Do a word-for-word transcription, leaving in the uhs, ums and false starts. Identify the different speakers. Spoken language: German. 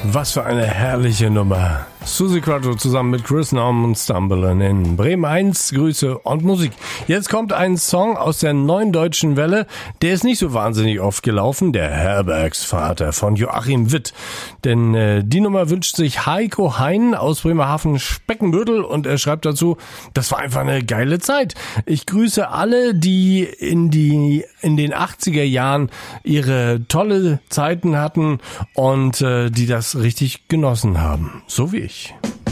Speaker 1: Was für eine herrliche Nummer. Suzi Quatro zusammen mit Chris Norman und Stumble'n in Bremen eins, Grüße und Musik. Jetzt kommt ein Song aus der neuen deutschen Welle. Der ist nicht so wahnsinnig oft gelaufen. Der Herbergsvater von Joachim Witt. Denn äh, die Nummer wünscht sich Heiko Hein aus Bremerhaven-Speckenbüttel und er schreibt dazu, das war einfach eine geile Zeit. Ich grüße alle, die in die in den achtziger Jahren ihre tolle Zeiten hatten und äh, die das richtig genossen haben. So wie ich.